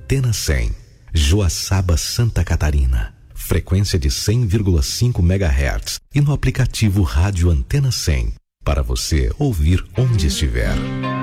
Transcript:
Antena 100, Joaçaba, Santa Catarina. Frequência de 100,5 MHz e no aplicativo Rádio Antena 100, para você ouvir onde estiver.